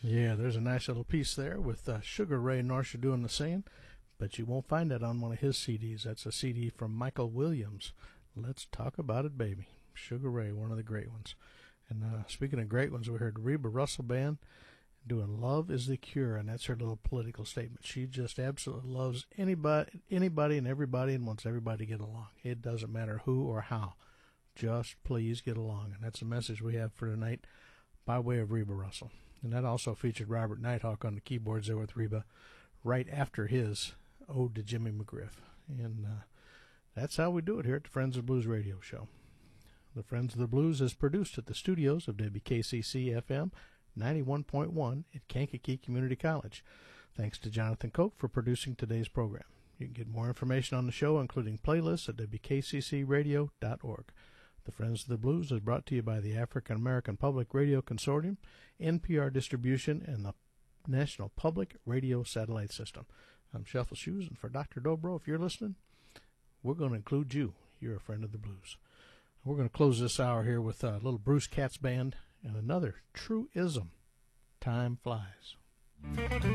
Yeah, there's a nice little piece there with Sugar Ray Norcia doing the singing, but you won't find that on one of his CDs. That's a CD from Michael Williams. Let's Talk About It, Baby. Sugar Ray, one of the great ones. And speaking of great ones, we heard Reba Russell Band doing Love is the Cure, and that's her little political statement. She just absolutely loves anybody and everybody and wants everybody to get along. It doesn't matter who or how. Just please get along. And that's the message we have for tonight by way of Reba Russell. And that also featured Robert Nighthawk on the keyboards there with Reba right after his Ode to Jimmy McGriff. And that's how we do it here at the Friends of the Blues radio show. The Friends of the Blues is produced at the studios of WKCC-FM 91.1 at Kankakee Community College. Thanks to Jonathan Cope for producing today's program. You can get more information on the show, including playlists, at WKCCradio.org. The Friends of the Blues is brought to you by the African American Public Radio Consortium, NPR Distribution, and the National Public Radio Satellite System. I'm Shuffle Shoes, and for Dr. Dobro, if you're listening, we're going to include you. You're a friend of the blues. We're going to close this hour here with a little Bruce Katz Band and another truism, Time Flies.